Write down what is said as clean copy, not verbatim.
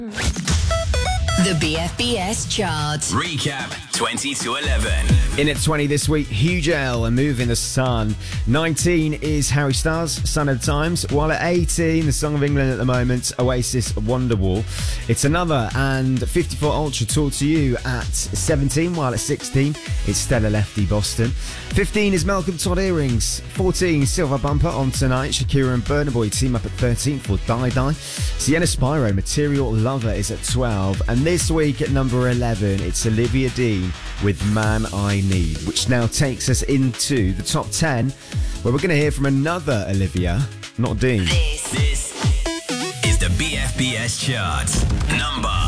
The BFBS chart. Recap 20 to 11. In at 20 this week, Huge L and Move in the Sun. 19 is Harry Styles, Sun of the Times. While at 18, the Song of England at the moment, Oasis, Wonderwall. It's Another and 54 Ultra, Talk to You at 17. While at 16, it's Stella Lefty, Boston. 15 is Malcolm Todd, Earrings. 14, Silver Bumper, On Tonight. Shakira and Burna Boy team up at 13 for Die Die. Sienna Spyro, Material Lover is at 12. And this week at number 11, it's Olivia Dean with Man I Need, which now takes us into the top 10, where we're going to hear from another Olivia, not Dean. This is the BFBS chart. Number